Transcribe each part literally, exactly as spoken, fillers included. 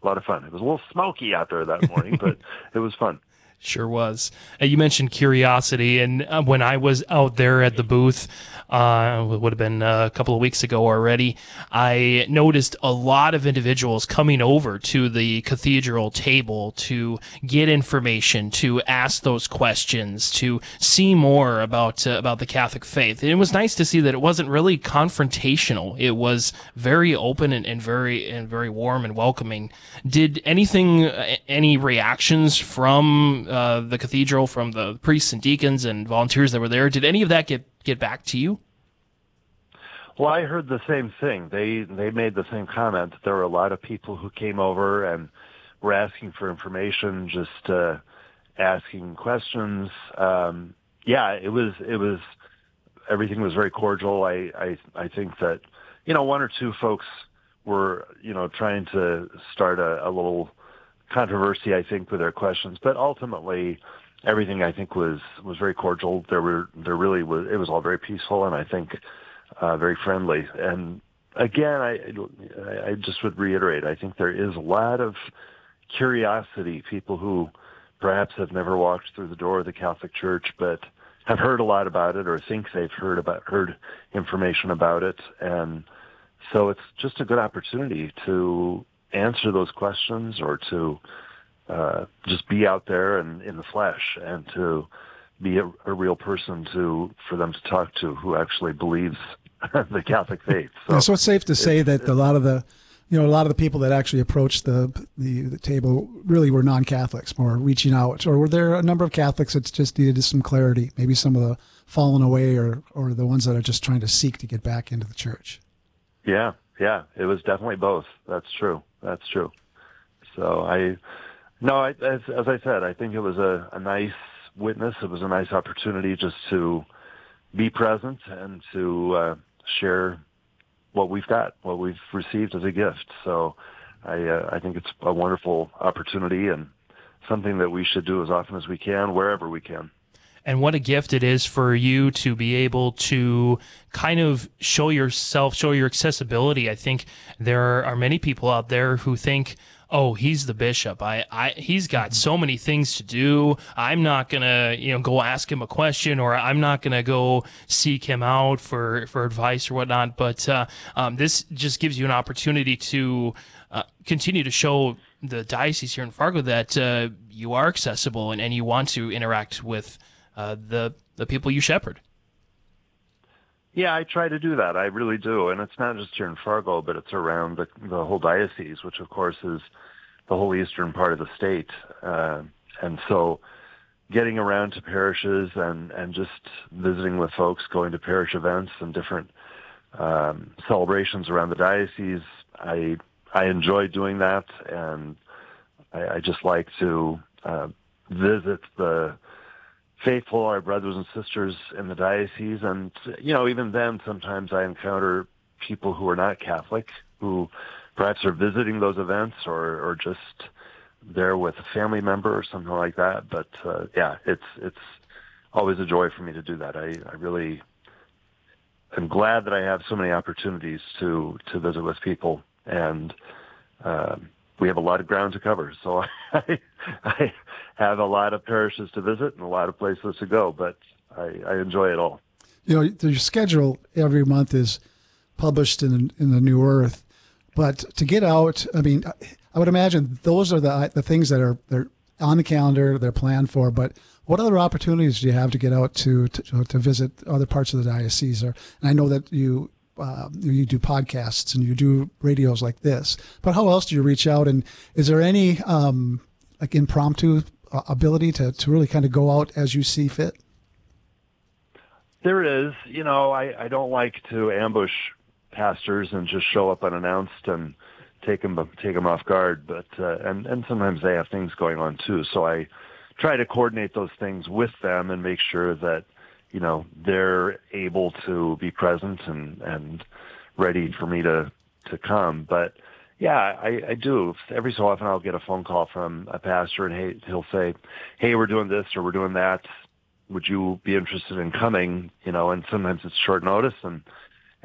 a lot of fun. It was a little smoky out there that morning, but it was fun. Sure was. Uh, you mentioned curiosity, and uh, when I was out there at the booth, uh, it would have been uh, a couple of weeks ago already, I noticed a lot of individuals coming over to the cathedral table to get information, to ask those questions, to see more about uh, about the Catholic faith. And it was nice to see that it wasn't really confrontational. It was very open and, and very and very warm and welcoming. Did anything, uh, any reactions from Uh, the cathedral, from the priests and deacons and volunteers that were there? Did any of that get, get back to you? Well, I heard the same thing. They they made the same comment. There were a lot of people who came over and were asking for information, just uh, asking questions. Um, yeah, it was it was everything was very cordial. I, I I think that you know one or two folks were you know trying to start a, a little controversy, I think, with their questions, but ultimately everything I think was was very cordial. There were there really was it was all very peaceful, and I think uh, very friendly. And again, I I just would reiterate, I think there is a lot of curiosity, people who perhaps have never walked through the door of the Catholic Church, but have heard a lot about it or think they've heard about heard information about it, and so it's just a good opportunity to answer those questions or to uh, just be out there and in the flesh and to be a, a real person to for them to talk to who actually believes the Catholic faith. So, yeah, so it's safe to say that a lot of the, you know, a lot of the people that actually approached the, the the table really were non-Catholics, more reaching out, or were there a number of Catholics that just needed some clarity? Maybe some of the fallen away, or or the ones that are just trying to seek to get back into the church. Yeah, yeah, it was definitely both. That's true. That's true. So I, no, I, as, as I said, I think it was a, a nice witness. It was a nice opportunity just to be present and to uh, share what we've got, what we've received as a gift. So I, uh, I think it's a wonderful opportunity and something that we should do as often as we can, wherever we can. And what a gift it is for you to be able to kind of show yourself, show your accessibility. I think there are many people out there who think, oh, he's the bishop. I, I, he's got so many things to do. I'm not going to, you know, go ask him a question, or I'm not going to go seek him out for, for advice or whatnot. But uh, um, this just gives you an opportunity to uh, continue to show the diocese here in Fargo that uh, you are accessible and, and you want to interact with Uh, the the people you shepherd. Yeah, I try to do that. I really do. And it's not just here in Fargo, but it's around the, the whole diocese, which of course is the whole eastern part of the state. Uh, and so getting around to parishes and, and just visiting with folks, going to parish events and different um, celebrations around the diocese, I I enjoy doing that. And I, I just like to uh, visit the faithful, our brothers and sisters in the diocese. And, you know, even then, sometimes I encounter people who are not Catholic, who perhaps are visiting those events or, or just there with a family member or something like that. But, uh, yeah, it's it's always a joy for me to do that. I, I really am glad that I have so many opportunities to, to visit with people. And um, we have a lot of ground to cover. So I, I have a lot of parishes to visit and a lot of places to go, but I, I enjoy it all. You know, your schedule every month is published in in the New Earth, but to get out, I mean, I would imagine those are the the things that are they're on the calendar, they're planned for. But what other opportunities do you have to get out to to, to visit other parts of the diocese? Or, and I know that you. Uh, you do podcasts and you do radios like this, but how else do you reach out? And is there any um, like impromptu uh, ability to, to really kind of go out as you see fit? There is. You know, I, I don't like to ambush pastors and just show up unannounced and take them take them off guard. But uh, and and sometimes they have things going on too, so I try to coordinate those things with them and make sure that, you know, they're able to be present and, and ready for me to, to come. But yeah, I, I do. Every so often I'll get a phone call from a pastor and hey, he'll say, hey, we're doing this or we're doing that. Would you be interested in coming? You know, and sometimes it's short notice and,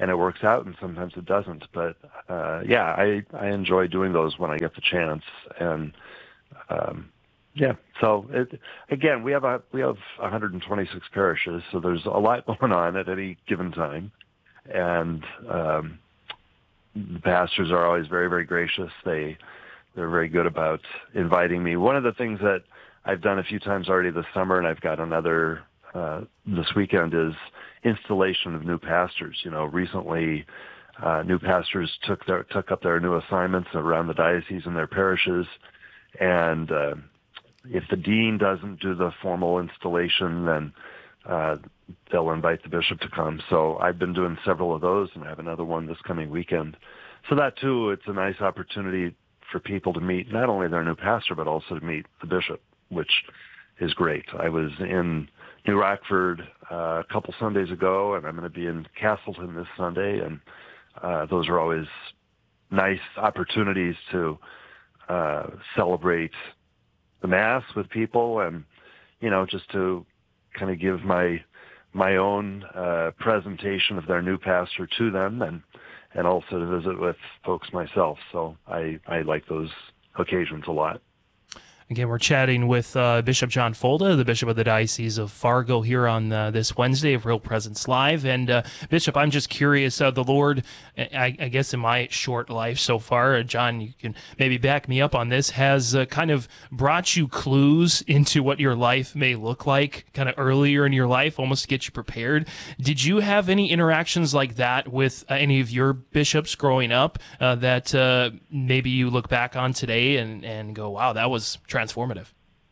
and it works out, and sometimes it doesn't. But uh, yeah, I I enjoy doing those when I get the chance, and um, yeah. So it, again, we have a we have one hundred twenty-six parishes, so there's a lot going on at any given time, and um, the pastors are always very very gracious. They they're very good about inviting me. One of the things that I've done a few times already this summer, and I've got another uh, this weekend, is installation of new pastors. You know, recently uh, new pastors took their took up their new assignments around the diocese and their parishes, and uh, if the dean doesn't do the formal installation, then uh, they'll invite the bishop to come. So I've been doing several of those, and I have another one this coming weekend. So that too, it's a nice opportunity for people to meet not only their new pastor, but also to meet the bishop, which is great. I was in New Rockford uh, a couple Sundays ago, and I'm going to be in Castleton this Sunday, and uh, those are always nice opportunities to uh, celebrate the Mass with people, and you know, just to kind of give my my own uh, presentation of their new pastor to them, and and also to visit with folks myself. So I I like those occasions a lot. Again, we're chatting with uh, Bishop John Folda, the Bishop of the Diocese of Fargo, here on uh, this Wednesday of Real Presence Live. And uh, Bishop, I'm just curious, uh, the Lord, I, I guess in my short life so far, uh, John, you can maybe back me up on this, has uh, kind of brought you clues into what your life may look like kind of earlier in your life, almost to get you prepared. Did you have any interactions like that with uh, any of your bishops growing up uh, that uh, maybe you look back on today and, and go, wow, that was transformative?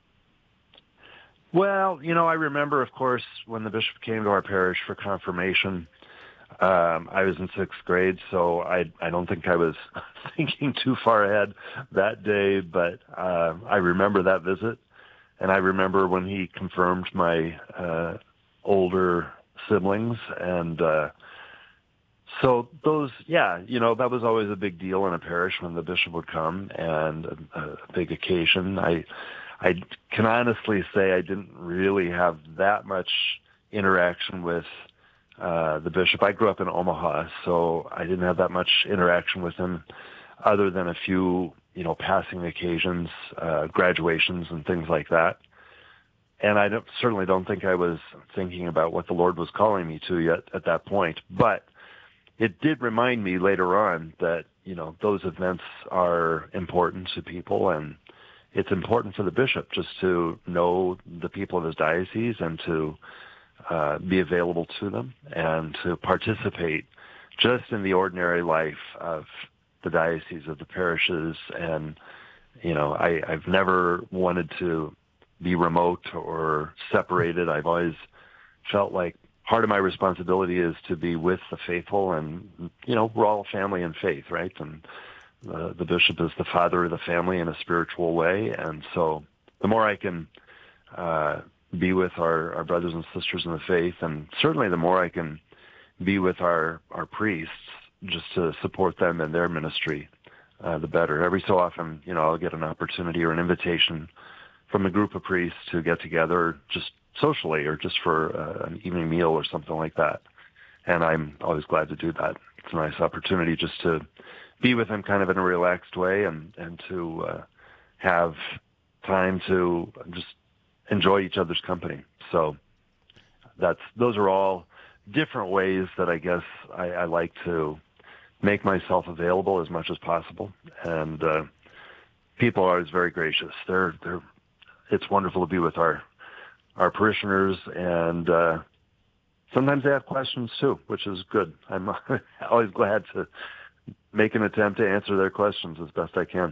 Well, you know, I remember, of course, when the bishop came to our parish for confirmation. Um, I was in sixth grade, so I I don't think I was thinking too far ahead that day, but uh, I remember that visit, and I remember when he confirmed my uh, older siblings, and uh, so those, yeah, you know, that was always a big deal in a parish when the bishop would come, and a, a big occasion. I I can honestly say I didn't really have that much interaction with uh, the bishop. I grew up in Omaha, so I didn't have that much interaction with him other than a few, you know, passing occasions, uh, graduations and things like that. And I don't, certainly don't think I was thinking about what the Lord was calling me to yet at that point. But it did remind me later on that, you know, those events are important to people, and it's important for the bishop just to know the people of his diocese and to uh, be available to them and to participate just in the ordinary life of the diocese, of the parishes. And, you know, I, I've never wanted to be remote or separated. I've always felt like part of my responsibility is to be with the faithful, and, you know, we're all family in faith, right? And Uh, the bishop is the father of the family in a spiritual way, and so the more I can uh, be with our, our brothers and sisters in the faith, and certainly the more I can be with our, our priests just to support them in their ministry, uh, the better. Every so often, you know, I'll get an opportunity or an invitation from a group of priests to get together just socially or just for uh, an evening meal or something like that, and I'm always glad to do that. It's a nice opportunity just to be with them kind of in a relaxed way, and, and to uh, have time to just enjoy each other's company. So that's those are all different ways that I guess I, I like to make myself available as much as possible. And uh, people are always very gracious. They're they're it's wonderful to be with our our parishioners, and uh, sometimes they have questions too, which is good. I'm always glad to make an attempt to answer their questions as best I can.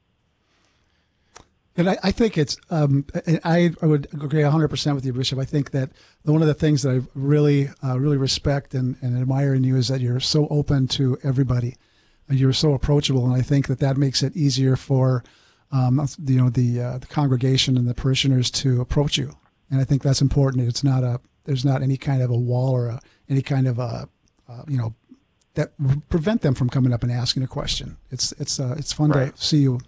And I, I think it's, um, I, I would agree one hundred percent with you, Bishop. I think that one of the things that I really, uh, really respect and, and admire in you is that you're so open to everybody. You're so approachable, and I think that that makes it easier for, um, you know, the uh, the congregation and the parishioners to approach you. And I think that's important. It's not a, there's not any kind of a wall or a, any kind of a, uh, you know, that prevent them from coming up and asking a question. It's it's uh, it's fun right. to see you.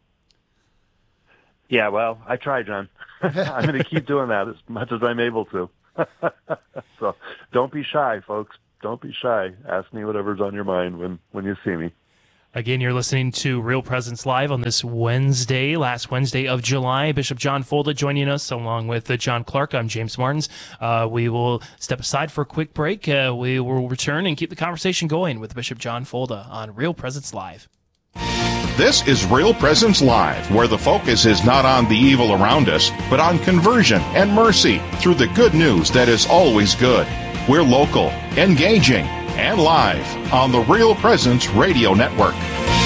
Yeah, well, I try, John. I'm going to keep doing that as much as I'm able to. So don't be shy, folks. don't be shy. Ask me whatever's on your mind when, when you see me. Again, you're listening to Real Presence Live on this Wednesday, last Wednesday of July. Bishop John Folda joining us along with uh, John Clark. I'm James Martins. Uh, we will step aside for a quick break. Uh, we will return and keep the conversation going with Bishop John Folda on Real Presence Live. This is Real Presence Live, where the focus is not on the evil around us, but on conversion and mercy through the good news that is always good. We're local, engaging, and live on the Real Presence Radio Network.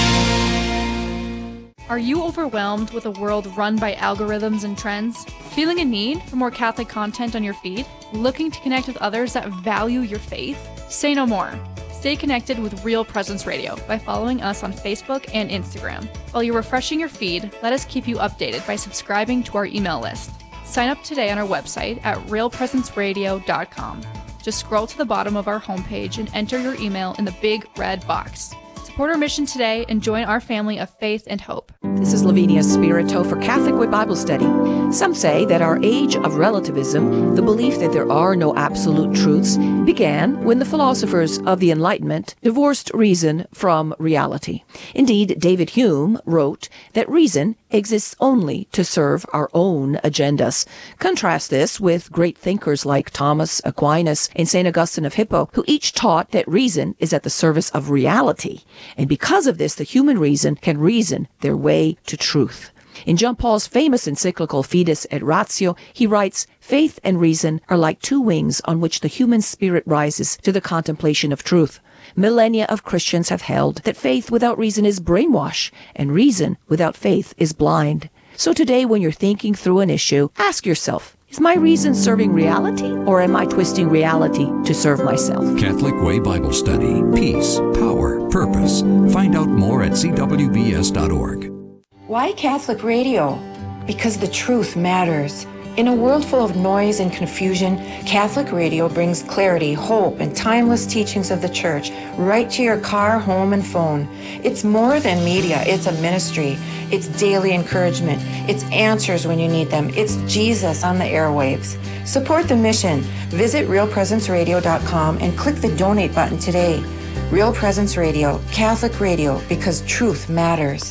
Are you overwhelmed with a world run by algorithms and trends? Feeling a need for more Catholic content on your feed? Looking to connect with others that value your faith? Say no more. Stay connected with Real Presence Radio by following us on Facebook and Instagram. While you're refreshing your feed, let us keep you updated by subscribing to our email list. Sign up today on our website at real presence radio dot com. Just scroll to the bottom of our homepage and enter your email in the big red box. Support our mission today and join our family of faith and hope. This is Lavinia Spirito for Catholic Way Bible Study. Some say that our age of relativism, the belief that there are no absolute truths, began when the philosophers of the Enlightenment divorced reason from reality. Indeed, David Hume wrote that reason exists only to serve our own agendas. Contrast this with great thinkers like Thomas Aquinas and Saint Augustine of Hippo, who each taught that reason is at the service of reality. And because of this, the human reason can reason their way to truth. In John Paul's famous encyclical Fides et Ratio, he writes, "Faith and reason are like two wings on which the human spirit rises to the contemplation of truth. Millennia of Christians have held that faith without reason is brainwash, and reason without faith is blind. So today, when you're thinking through an issue, ask yourself, is my reason serving reality, or am I twisting reality to serve myself?" Catholic Way Bible Study. Peace, power, purpose. Find out more at c w b s dot org. Why Catholic radio? Because the truth matters. In a world full of noise and confusion, Catholic radio brings clarity, hope, and timeless teachings of the Church right to your car, home, and phone. It's more than media. It's a ministry. It's daily encouragement. It's answers when you need them. It's Jesus on the airwaves. Support the mission. Visit real presence radio dot com and click the donate button today. Real Presence Radio, Catholic radio, because truth matters.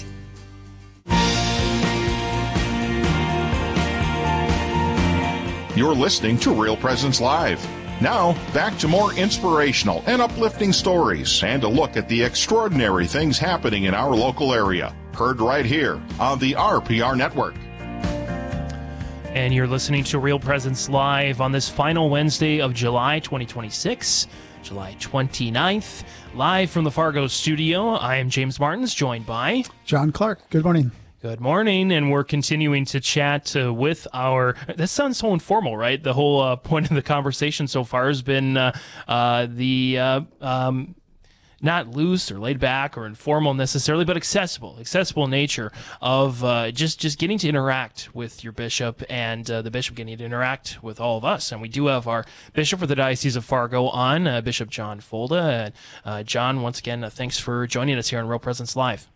You're listening to Real Presence Live. Now, back to more inspirational and uplifting stories and a look at the extraordinary things happening in our local area. Heard right here on the R P R Network. And you're listening to Real Presence Live on this final Wednesday of July twenty twenty-six, July twenty-ninth, live from the Fargo studio. I am James Martins, joined by John Clark. Good morning. Good morning, and we're continuing to chat uh, with our... That sounds so informal, right? The whole uh, point of the conversation so far has been uh, uh, the... Uh, um, not loose or laid back or informal necessarily, but accessible, accessible nature of uh, just, just getting to interact with your bishop and uh, the bishop getting to interact with all of us. And we do have our bishop for the Diocese of Fargo on, uh, Bishop John Folda. And, uh, John, once again, uh, thanks for joining us here on Real Presence Live.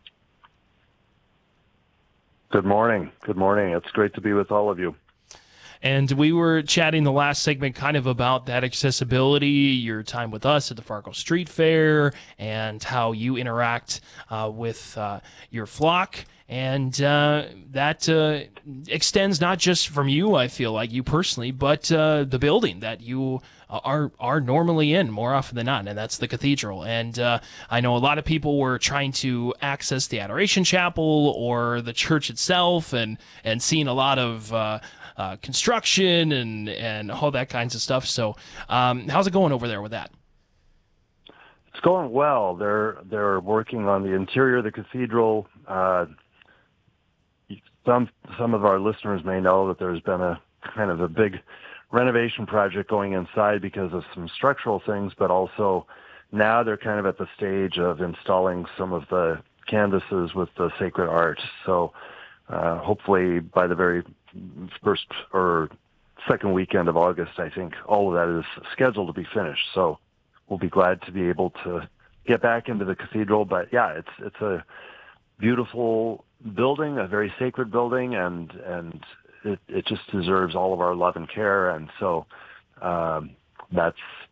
Good morning. Good morning. It's great to be with all of you. And we were chatting the last segment kind of about that accessibility, your time with us at the Fargo Street Fair, and how you interact uh, with uh, your flock. And uh, that uh, extends not just from you, I feel like, you personally, but uh, the building that you are are normally in more often than not, and that's the cathedral. And uh, I know a lot of people were trying to access the Adoration Chapel or the church itself, and, and seeing a lot of uh, uh, construction and, and all that kinds of stuff. So um, how's it going over there with that? It's going well. They're they're working on the interior of the cathedral. Uh, some some of our listeners may know that there's been a kind of a big renovation project going inside because of some structural things, but also now they're kind of at the stage of installing some of the canvases with the sacred art. So uh, hopefully by the very first or second weekend of August, I think all of that is scheduled to be finished. So we'll be glad to be able to get back into the cathedral. But yeah, it's it's a beautiful building, a very sacred building, and and it, it just deserves all of our love and care. And so um, that's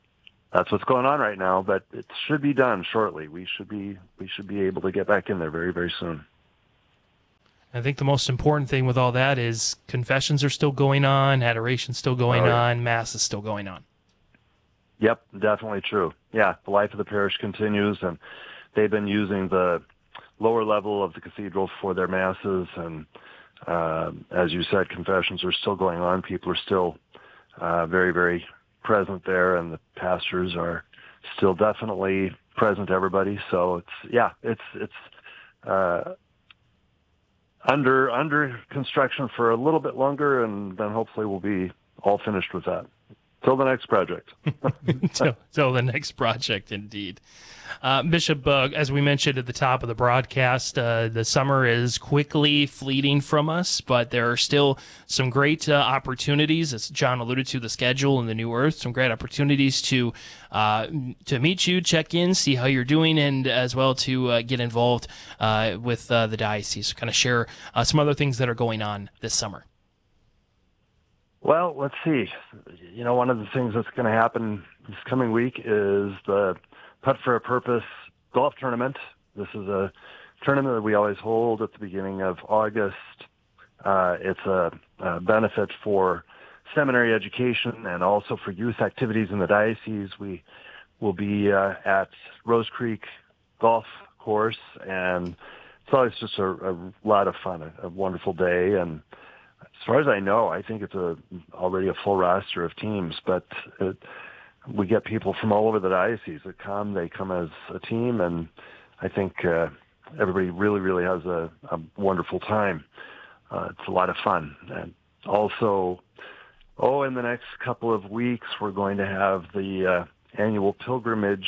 that's what's going on right now, but it should be done shortly. We should be we should be able to get back in there very, very soon. I think the most important thing with all that is confessions are still going on, adoration's still going oh, yeah. on, Mass is still going on. Yep, definitely true. Yeah, the life of the parish continues, and they've been using the lower level of the cathedral for their Masses, and uh, as you said, confessions are still going on. People are still uh, very, very present there, and the pastors are still definitely present to everybody. So it's, yeah, it's, it's, uh, under under construction for a little bit longer, and then hopefully we'll be all finished with that. Till the next project. till, till the next project, indeed. Uh, Bishop, uh, as we mentioned at the top of the broadcast, uh, the summer is quickly fleeting from us, but there are still some great uh, opportunities, as John alluded to, the schedule and the New Earth, some great opportunities to uh, to meet you, check in, see how you're doing, and as well to uh, get involved uh, with uh, the diocese, so kind of share uh, some other things that are going on this summer. Well, let's see. You know, one of the things that's going to happen this coming week is the Putt for a Purpose golf tournament. This is a tournament that we always hold at the beginning of August. Uh, it's a, a benefit for seminary education and also for youth activities in the diocese. We will be uh, at Rose Creek Golf Course, and it's always just a, a lot of fun, a, a wonderful day. And as far as I know, I think it's a already a full roster of teams, but it, we get people from all over the diocese that come. They come as a team, and I think uh, everybody really, really has a, a wonderful time. Uh, it's a lot of fun. And also, oh, in the next couple of weeks, we're going to have the uh, annual pilgrimage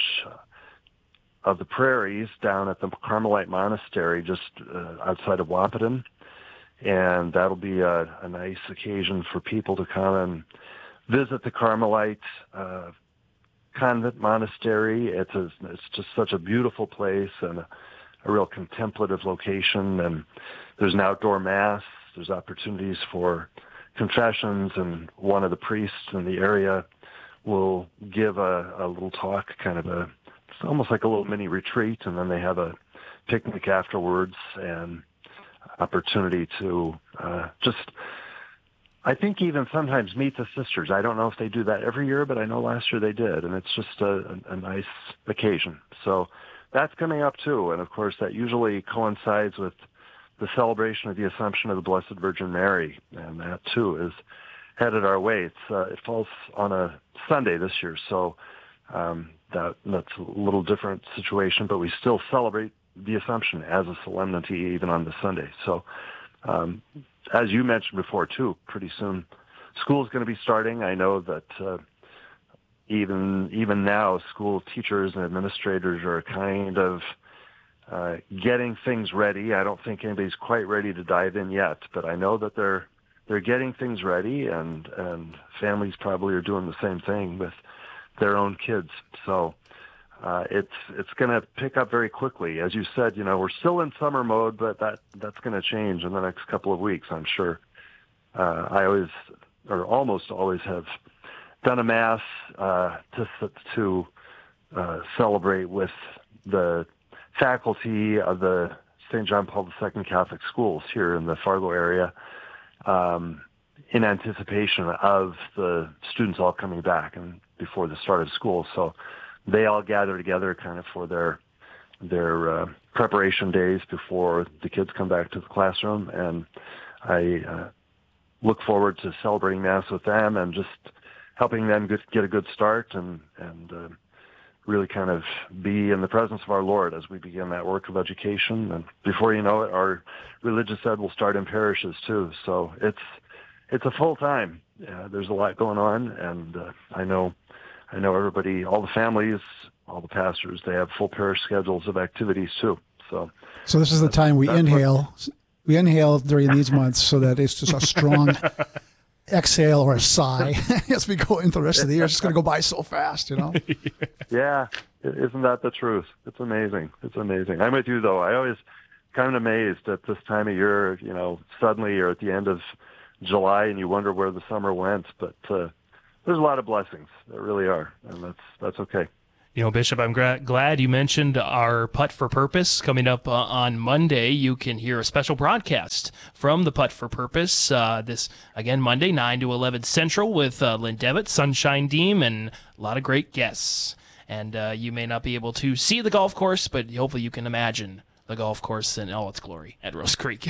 of the prairies down at the Carmelite Monastery just uh, outside of Wahpeton. And that'll be a, a nice occasion for people to come and visit the Carmelite uh, convent monastery. It's a, it's just such a beautiful place and a, a real contemplative location. And there's an outdoor mass. There's opportunities for confessions, and one of the priests in the area will give a, a little talk, kind of a, it's almost like a little mini retreat, and then they have a picnic afterwards and opportunity to uh, just, I think even sometimes meet the sisters. I don't know if they do that every year, but I know last year they did, and it's just a, a, a nice occasion. So that's coming up too, and of course that usually coincides with the celebration of the Assumption of the Blessed Virgin Mary, and that too is headed our way. It's, uh, it falls on a Sunday this year, so um, that that's a little different situation, but we still celebrate the Assumption as a solemnity even on the Sunday. So um, as you mentioned before too, pretty soon school is going to be starting. I know that uh, even even now school teachers and administrators are kind of uh, getting things ready. I don't think anybody's quite ready to dive in yet, but I know that they're they're getting things ready, and and families probably are doing the same thing with their own kids. So Uh, it's it's going to pick up very quickly. As you said, you know, we're still in summer mode, but that that's going to change in the next couple of weeks, I'm sure. Uh, I always, or almost always, have done a mass uh, to to uh, celebrate with the faculty of the Saint John Paul the Second Catholic Schools here in the Fargo area, um, in anticipation of the students all coming back and before the start of school. So they all gather together kind of for their their uh, preparation days before the kids come back to the classroom, and I uh, look forward to celebrating Mass with them and just helping them get, get a good start and and uh, really kind of be in the presence of our Lord as we begin that work of education. And before you know it, our religious ed will start in parishes too. So it's it's a full time. Uh, there's a lot going on, and uh, I know. I know everybody, all the families, all the pastors, they have full parish schedules of activities too. So, so this is the time we inhale. We inhale during these months so that it's just a strong exhale or a sigh as we go into the rest of the year. It's just going to go by so fast, you know? Yeah, isn't that the truth? It's amazing. It's amazing. I'm with you though. I always kind of amazed at this time of year, you know, suddenly you're at the end of July and you wonder where the summer went, but uh, there's a lot of blessings. There really are, and that's that's okay. You know, Bishop, I'm gra- glad you mentioned our Putt for Purpose. Coming up uh, on Monday, you can hear a special broadcast from the Putt for Purpose. Uh, this, again, Monday, nine to eleven Central with uh, Lynn Devitt, Sunshine Deem, and a lot of great guests. And uh, you may not be able to see the golf course, but hopefully you can imagine the golf course in all its glory at Rose Creek.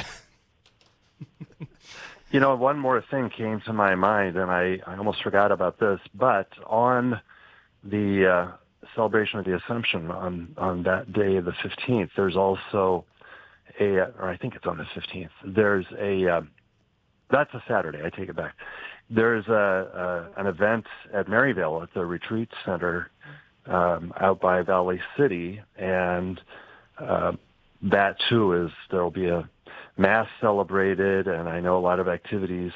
You know, one more thing came to my mind, and I, I almost forgot about this, but on the uh, celebration of the Assumption on, on that day, the fifteenth, there's also a, or I think it's on the fifteenth, there's a, uh, that's a Saturday, I take it back. There's a, a an event at Maryvale at the Retreat Center um, out by Valley City, and uh, that too is, there will be a Mass celebrated, and I know a lot of activities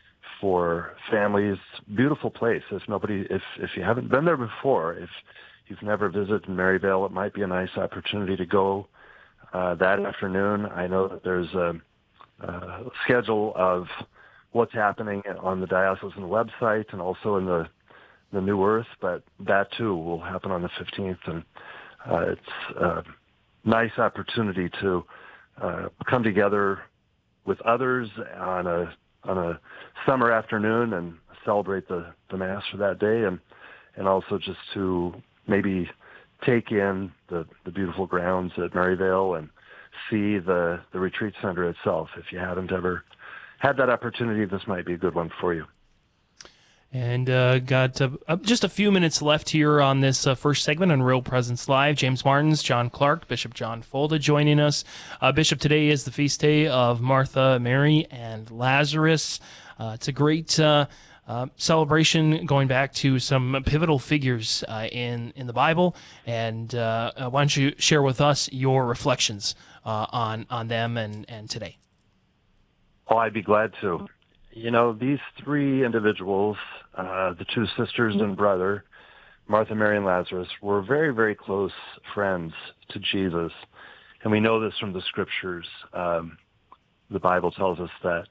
for families. Beautiful place. If nobody, if if you haven't been there before, if you've never visited Maryvale, it might be a nice opportunity to go uh, that afternoon. I know that there's a, a schedule of what's happening on the diocesan website and also in the the New Earth, but that too will happen on the fifteenth, and uh, it's a nice opportunity to Uh, come together with others on a on a summer afternoon and celebrate the, the Mass for that day, and and also just to maybe take in the, the beautiful grounds at Maryvale and see the, the retreat center itself. If you haven't ever had that opportunity, this might be a good one for you. And uh, got uh, just a few minutes left here on this uh, first segment on Real Presence Live. James Martins, John Clark, Bishop John Folda joining us. Uh, Bishop, today is the feast day of Martha, Mary, and Lazarus. Uh, it's a great uh, uh, celebration going back to some pivotal figures uh, in, in the Bible. And uh, why don't you share with us your reflections uh, on, on them and, and today? Oh, I'd be glad to. You know, these three individuals, uh, the two sisters and brother, Martha, Mary, and Lazarus, were very, very close friends to Jesus. And we know this from the scriptures. Um, the Bible tells us that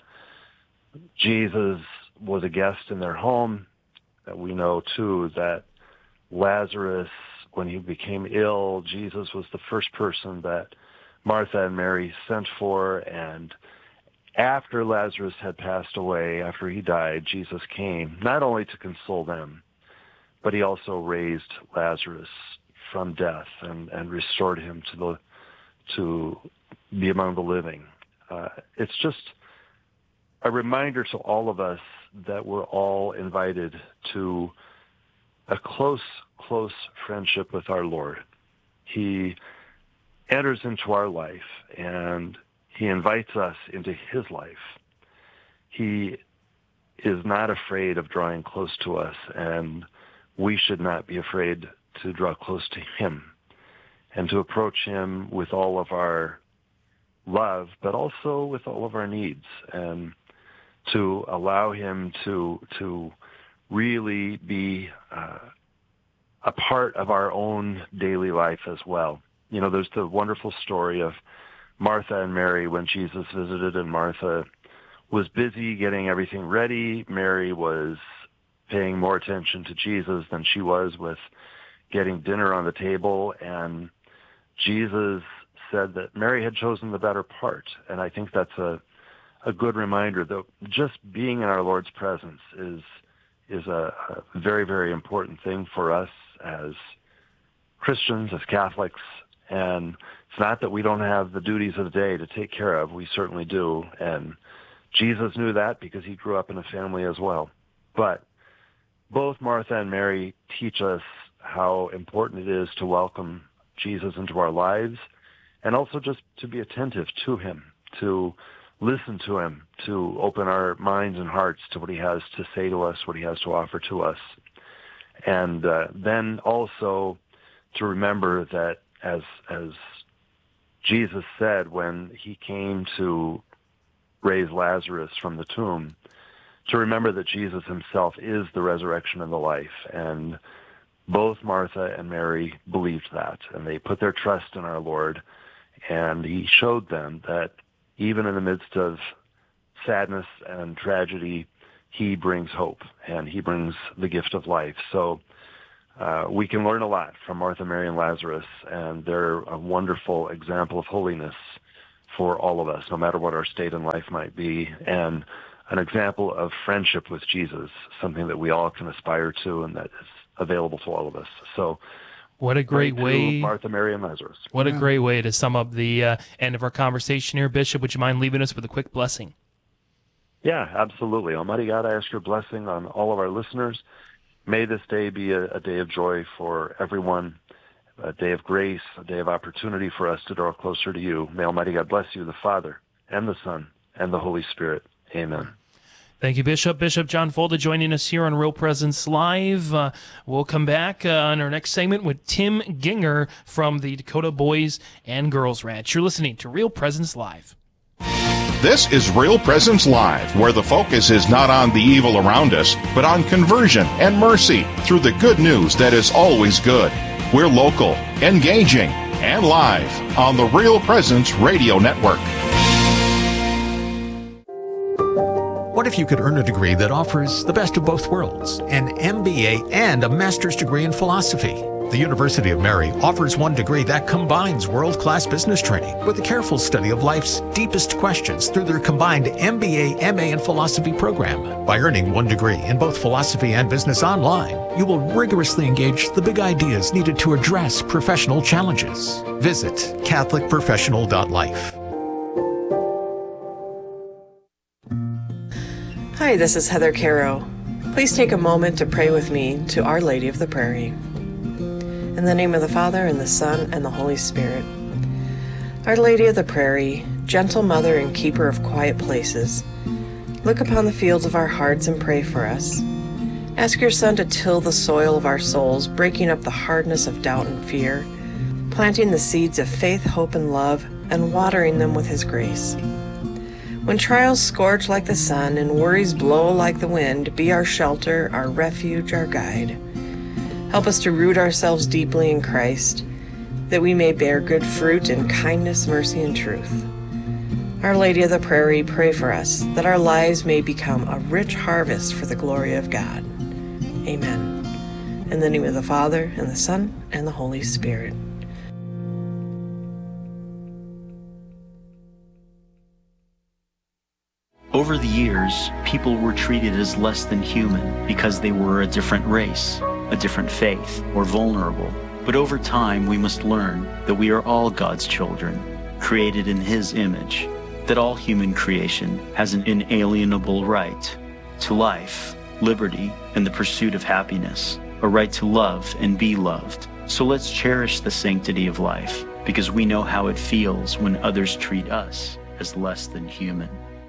Jesus was a guest in their home. That we know, too, that Lazarus, when he became ill, Jesus was the first person that Martha and Mary sent for, and after Lazarus had passed away, after he died, Jesus came, not only to console them, but he also raised Lazarus from death and, and restored him to the to be among the living. Uh, it's just a reminder to all of us that we're all invited to a close, close friendship with our Lord. He enters into our life, and he invites us into his life. He is not afraid of drawing close to us, and we should not be afraid to draw close to him and to approach him with all of our love, but also with all of our needs, and to allow him to to really be uh, a part of our own daily life as well. You know, there's the wonderful story of Martha and Mary when Jesus visited, and Martha was busy getting everything ready. Mary was paying more attention to Jesus than she was with getting dinner on the table, and Jesus said that Mary had chosen the better part. And I think that's a a good reminder that just being in our Lord's presence is is a, a very, very important thing for us as Christians, as Catholics. And it's not that we don't have the duties of the day to take care of. We certainly do. And Jesus knew that because he grew up in a family as well. But both Martha and Mary teach us how important it is to welcome Jesus into our lives, and also just to be attentive to him, to listen to him, to open our minds and hearts to what he has to say to us, what he has to offer to us. And uh, then also to remember that as as Jesus said when he came to raise Lazarus from the tomb, to remember that Jesus himself is the resurrection and the life. And both Martha and Mary believed that, and they put their trust in our Lord, and he showed them that even in the midst of sadness and tragedy, he brings hope, and he brings the gift of life. So uh, we can learn a lot from Martha, Mary, and Lazarus, and they're a wonderful example of holiness for all of us, no matter what our state in life might be, and an example of friendship with Jesus, something that we all can aspire to and that is available to all of us. So what a great way, Martha, Mary, and Lazarus. What yeah. a great way to sum up the uh, end of our conversation here. Bishop, would you mind leaving us with a quick blessing? Yeah, absolutely. Almighty God, I ask your blessing on all of our listeners. May this day be a, a day of joy for everyone, a day of grace, a day of opportunity for us to draw closer to you. May Almighty God bless you, the Father, and the Son, and the Holy Spirit. Amen. Thank you, Bishop. Bishop John Folda joining us here on Real Presence Live. Uh, we'll come back uh, on our next segment with Tim Ginger from the Dakota Boys and Girls Ranch. You're listening to Real Presence Live. This is Real Presence Live, where the focus is not on the evil around us, but on conversion and mercy through the good news that is always good. We're local, engaging, and live on the Real Presence Radio Network. What if you could earn a degree that offers the best of both worlds, an M B A and a master's degree in philosophy? The University of Mary offers one degree that combines world-class business training with a careful study of life's deepest questions through their combined M B A, M A, and philosophy program. By earning one degree in both philosophy and business online, you will rigorously engage the big ideas needed to address professional challenges. Visit catholic professional dot life. Hi, this is Heather Caro. Please take a moment to pray with me to Our Lady of the Prairie. In the name of the Father, and the Son, and the Holy Spirit. Our Lady of the Prairie, gentle mother and keeper of quiet places, look upon the fields of our hearts and pray for us. Ask your Son to till the soil of our souls, breaking up the hardness of doubt and fear, planting the seeds of faith, hope, and love, and watering them with his grace. When trials scorch like the sun and worries blow like the wind, be our shelter, our refuge, our guide. Help us to root ourselves deeply in Christ, that we may bear good fruit in kindness, mercy, and truth. Our Lady of the Prairie, pray for us, that our lives may become a rich harvest for the glory of God. Amen. In the name of the Father, and the Son, and the Holy Spirit. Over the years, people were treated as less than human because they were a different race, a different faith, or vulnerable. But over time, we must learn that we are all God's children, created in His image, that all human creation has an inalienable right to life, liberty, and the pursuit of happiness, a right to love and be loved. So let's cherish the sanctity of life, because we know how it feels when others treat us as less than human.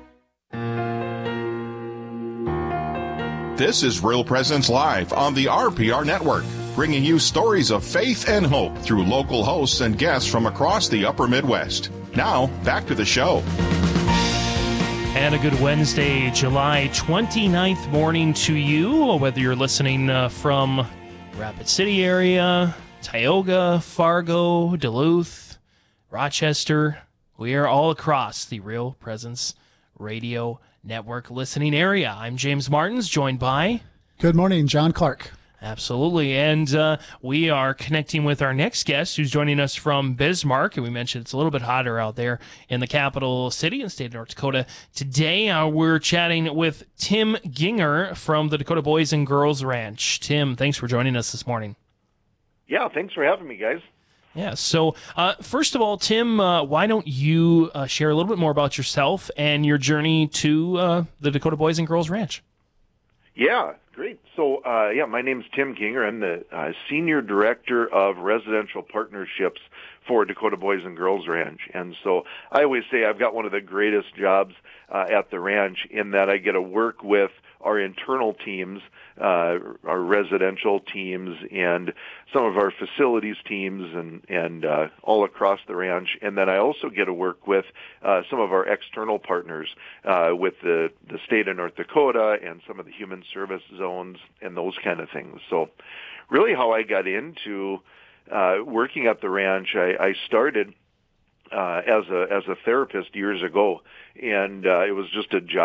This is Real Presence Live on the R P R Network, bringing you stories of faith and hope through local hosts and guests from across the upper Midwest. Now, back to the show. And a good Wednesday, July twenty-ninth morning to you, whether you're listening uh, from Rapid City area, Tioga, Fargo, Duluth, Rochester. We are all across the Real Presence Radio Network listening area. I'm James Martins, joined by... Good morning, John Clark. Absolutely, and uh, we are connecting with our next guest, who's joining us from Bismarck, and we mentioned it's a little bit hotter out there in the capital city in the state of North Dakota. Today, uh, we're chatting with Tim Ginger from the Dakota Boys and Girls Ranch. Tim, thanks for joining us this morning. Yeah, thanks for having me, guys. Yeah, so uh, first of all, Tim, uh, why don't you uh, share a little bit more about yourself and your journey to uh, the Dakota Boys and Girls Ranch? Yeah, great. So, uh, yeah, my name's Tim Ginger. I'm the uh, Senior Director of Residential Partnerships for Dakota Boys and Girls Ranch. And so I always say I've got one of the greatest jobs uh, at the ranch in that I get to work with our internal teams, uh, our residential teams, and some of our facilities teams, and and uh, all across the ranch. And then I also get to work with uh, some of our external partners, uh, with the the state of North Dakota and some of the human service zones and those kind of things. So, really, how I got into uh, working at the ranch, I, I started uh, as a as a therapist years ago, and uh, it was just a job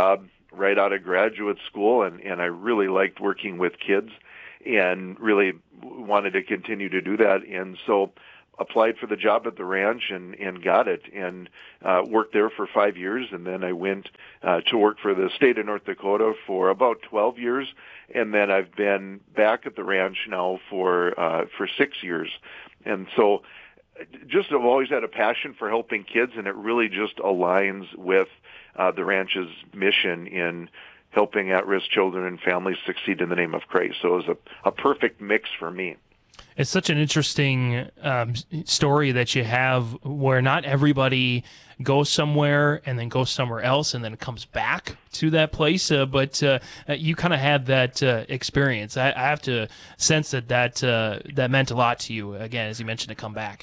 right out of graduate school, and, and I really liked working with kids and really wanted to continue to do that. And so applied for the job at the ranch and, and got it, and uh, worked there for five years. And then I went uh, to work for the state of North Dakota for about twelve years. And then I've been back at the ranch now for uh, for six years. And so just have always had a passion for helping kids, and it really just aligns with uh, the ranch's mission in helping at-risk children and families succeed in the name of Christ. So it was a, a perfect mix for me. It's such an interesting um, story that you have, where not everybody goes somewhere and then goes somewhere else and then comes back to that place, uh, but uh, you kind of had that uh, experience. I, I have to sense that that, uh, that meant a lot to you, again, as you mentioned, to come back.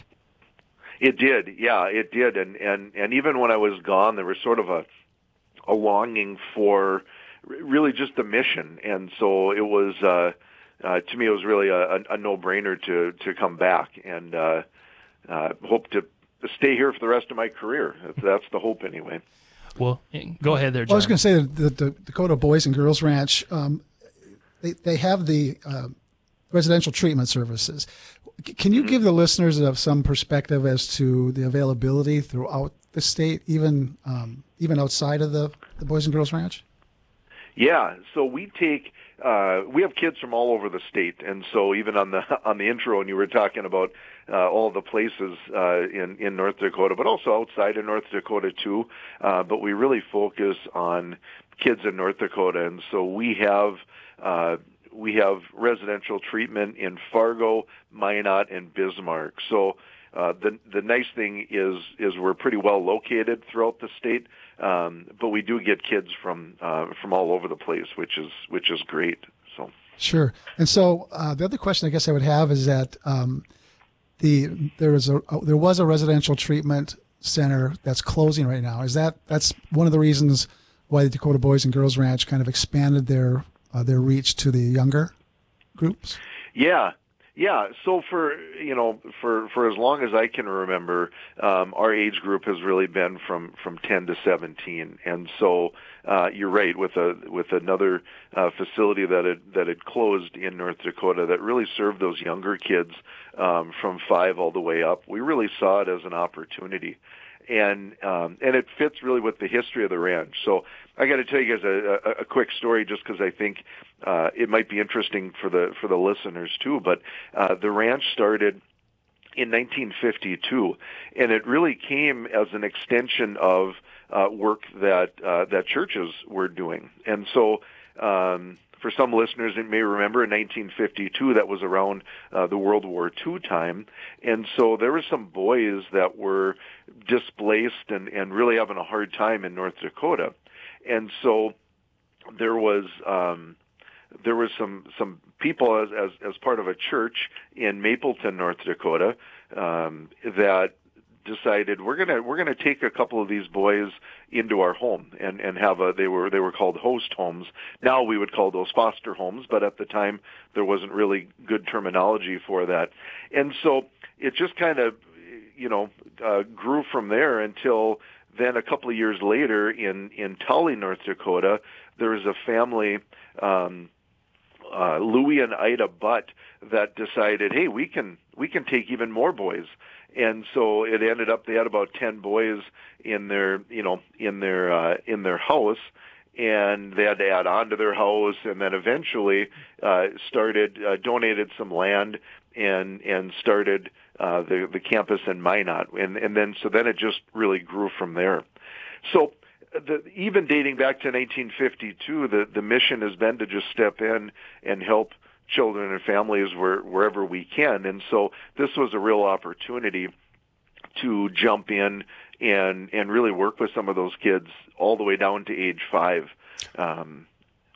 It did, yeah, it did. And, and, and even when I was gone, there was sort of a, a longing for really just the mission. And so it was... Uh, Uh, to me, it was really a, a no-brainer to to come back, and uh, uh, hope to stay here for the rest of my career. That's the hope, anyway. Well, go ahead there, John. Well, I was going to say that the, the Dakota Boys and Girls Ranch, um, they they have the uh, residential treatment services. Can you mm-hmm. give the listeners uh, some perspective as to the availability throughout the state, even um, even outside of the, the Boys and Girls Ranch? Yeah, so we take uh, we have kids from all over the state, and so even on the on the intro, and you were talking about uh, all the places uh, in in North Dakota, but also outside of North Dakota too. Uh, but we really focus on kids in North Dakota, and so we have uh, we have residential treatment in Fargo, Minot, and Bismarck. So. Uh, the the nice thing is is we're pretty well located throughout the state, um, but we do get kids from uh, from all over the place, which is which is great. So sure. And so uh, the other question I guess I would have is that um, the there is a there was a residential treatment center that's closing right now. Is that that's one of the reasons why the Dakota Boys and Girls Ranch kind of expanded their uh, their reach to the younger groups? Yeah. Yeah, so for, you know, for, for as long as I can remember, um, our age group has really been from, from ten to seventeen. And so, uh, you're right, with a, with another, uh, facility that had, that had closed in North Dakota that really served those younger kids, um, from five all the way up, we really saw it as an opportunity. And, um, and it fits really with the history of the ranch. So I got to tell you guys a, a, a quick story just because I think, uh, it might be interesting for the, for the listeners too. But, uh, the ranch started in nineteen fifty-two, and it really came as an extension of, uh, work that, uh, that churches were doing. And so, um, for some listeners, it may remember in nineteen fifty-two, that was around uh, the World War Two time. And so there were some boys that were displaced and, and really having a hard time in North Dakota. And so there was um, there was some, some people as, as, as part of a church in Mapleton, North Dakota, um, that decided we're gonna we're gonna take a couple of these boys into our home and and have a they were they were called host homes. Now we would call those foster homes, but at the time there wasn't really good terminology for that. And so it just kind of you know uh, grew from there until then. A couple of years later, in in Tully, North Dakota, there was a family. Um, Uh, Louis and Ida Butt that decided, hey, we can we can take even more boys, and so it ended up they had about ten boys in their you know in their uh, in their house, and they had to add on to their house, and then eventually uh, started uh, donated some land and and started uh, the the campus in Minot, and and then so then it just really grew from there. So. The, even dating back to nineteen fifty-two, the, the mission has been to just step in and help children and families where, wherever we can. And so this was a real opportunity to jump in and, and really work with some of those kids all the way down to age five. Um,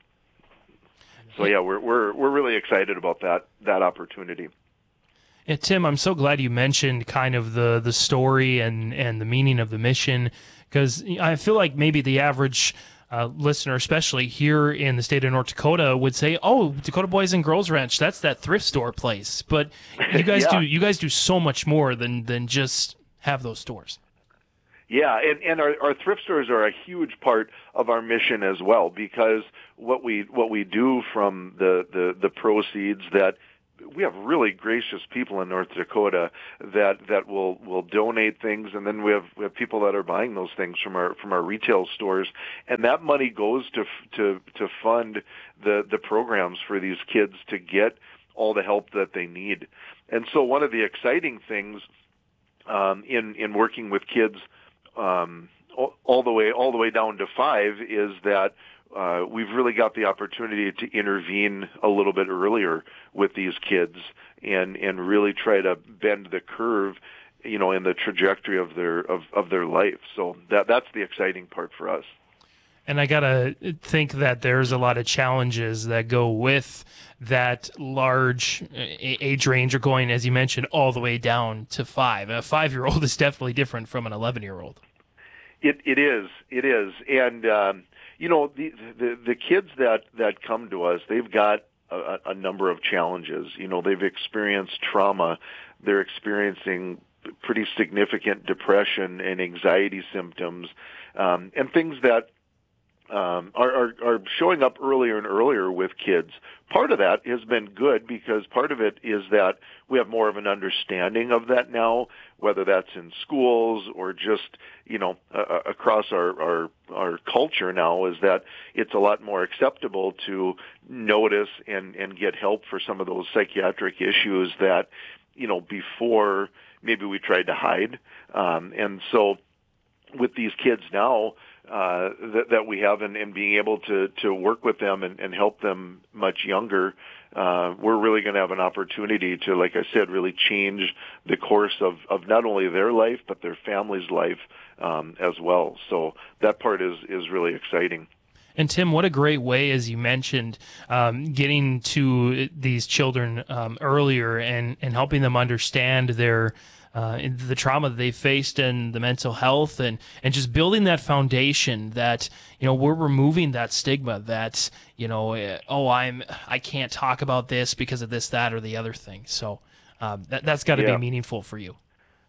so yeah, we're, we're, we're really excited about that, that opportunity. Yeah, Tim, I'm so glad you mentioned kind of the, the story and, and the meaning of the mission, because I feel like maybe the average uh, listener, especially here in the state of North Dakota, would say, "Oh, Dakota Boys and Girls Ranch, that's that thrift store place." But you guys yeah. do you guys do so much more than than just have those stores. Yeah, and, and our, our thrift stores are a huge part of our mission as well, because what we what we do from the, the, the proceeds, that we have really gracious people in North Dakota that, that will, will donate things, and then we have we have people that are buying those things from our from our retail stores, and that money goes to to to fund the the programs for these kids to get all the help that they need. And so one of the exciting things um, in in working with kids um, all, all the way all the way down to five is that Uh, we've really got the opportunity to intervene a little bit earlier with these kids and, and really try to bend the curve, you know, in the trajectory of their of, of their life. So that that's the exciting part for us. And I gotta think that there's a lot of challenges that go with that large age range, or going, as you mentioned, all the way down to five. A five-year-old is definitely different from an eleven-year-old. It it is it is, and um, you know, the, the the kids that that come to us, they've got a, a number of challenges. You know, they've experienced trauma, they're experiencing pretty significant depression and anxiety symptoms, um, and things that um, are, are are showing up earlier and earlier with kids. Part of that has been good, because part of it is that we have more of an understanding of that now, whether that's in schools or just, you know, uh, across our, our our culture now, is that it's a lot more acceptable to notice and, and get help for some of those psychiatric issues that, you know, before maybe we tried to hide. Um, and so with these kids now, Uh, that, that we have, and, and being able to, to work with them and, and help them much younger, uh, we're really going to have an opportunity to, like I said, really change the course of, of not only their life, but their family's life um, as well. So that part is, is really exciting. And Tim, what a great way, as you mentioned, um, getting to these children um, earlier and, and helping them understand their Uh, the trauma that they faced and the mental health, and, and just building that foundation that, you know, we're removing that stigma that, you know, oh, I'm, I can't talk about this because of this, that, or the other thing. So um, that, that's got to yeah. be meaningful for you.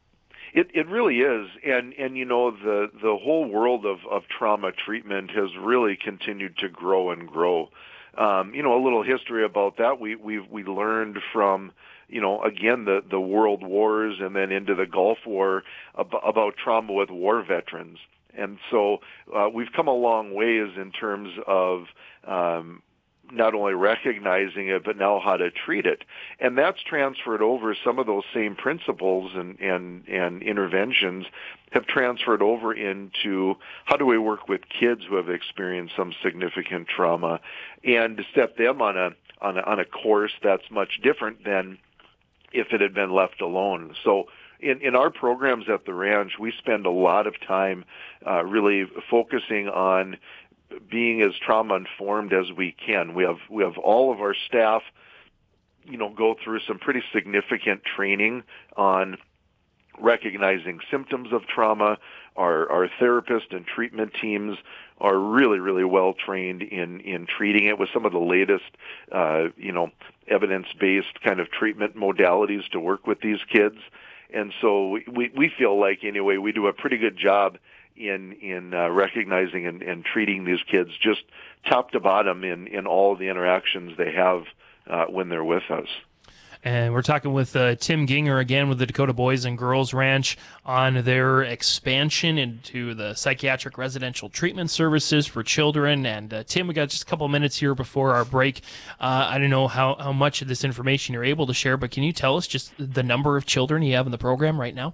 It it really is, and and you know, the the whole world of, of trauma treatment has really continued to grow and grow. Um, you know, a little history about that. We we we learned from, you know, again, the, the world wars and then into the Gulf War about, about trauma with war veterans. And so uh, we've come a long ways in terms of um, not only recognizing it, but now how to treat it. And that's transferred over. Some of those same principles and, and, and interventions have transferred over into how do we work with kids who have experienced some significant trauma, and to set them on a, on a, on a course that's much different than if it had been left alone. So in, in our programs at the ranch, we spend a lot of time uh, really focusing on being as trauma-informed as we can. We have we have all of our staff, you know, go through some pretty significant training on recognizing symptoms of trauma. Our, our therapist and treatment teams are really, really well trained in, in treating it with some of the latest, uh, you know, evidence-based kind of treatment modalities to work with these kids. And so we, we feel like, anyway, we do a pretty good job in, in uh, recognizing and, and treating these kids just top to bottom in, in all the interactions they have uh, when they're with us. And we're talking with uh, Tim Ginger again with the Dakota Boys and Girls Ranch on their expansion into the psychiatric residential treatment services for children. And uh, Tim, we got just a couple of minutes here before our break. Uh, I don't know how, how much of this information you're able to share, but can you tell us just the number of children you have in the program right now?